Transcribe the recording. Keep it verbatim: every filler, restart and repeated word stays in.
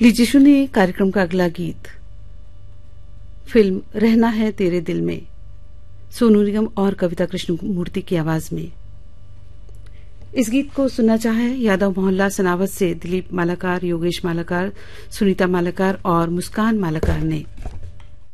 लीजिए सुनिए कार्यक्रम का अगला गीत। फिल्म रहना है तेरे दिल में, सोनू निगम और कविता कृष्णमूर्ति की आवाज में। इस गीत को सुनना चाहे यादव मोहल्ला सनावत से दिलीप मालाकार, योगेश मालाकार, सुनीता मालाकार और मुस्कान मालाकार ने।